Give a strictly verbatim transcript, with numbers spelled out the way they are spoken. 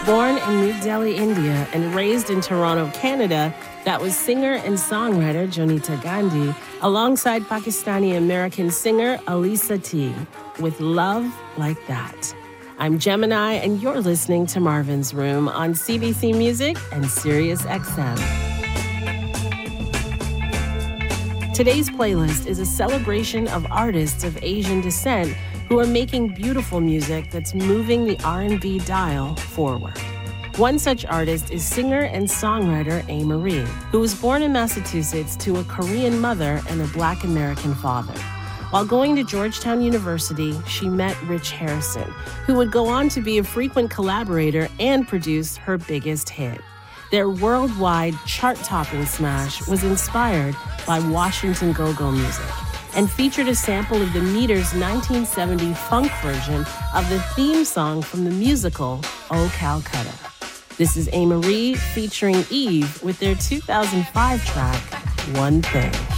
Born in New Delhi, India, and raised in Toronto, Canada, that was singer and songwriter Jonita Gandhi, alongside Pakistani-American singer Alisa T, with Love Like That. I'm Gemini, and you're listening to Marvin's Room on C B C Music and Sirius X M. Today's playlist is a celebration of artists of Asian descent who are making beautiful music that's moving the R and B dial forward. One such artist is singer and songwriter A.Marie, who was born in Massachusetts to a Korean mother and a Black American father. While going to Georgetown University, she met Rich Harrison, who would go on to be a frequent collaborator and produce her biggest hit. Their worldwide chart-topping smash was inspired by Washington Go-Go music and featured a sample of the Meters' nineteen seventy funk version of the theme song from the musical Oh Calcutta. This is A.Marie featuring Eve with their two thousand five track, One Thing.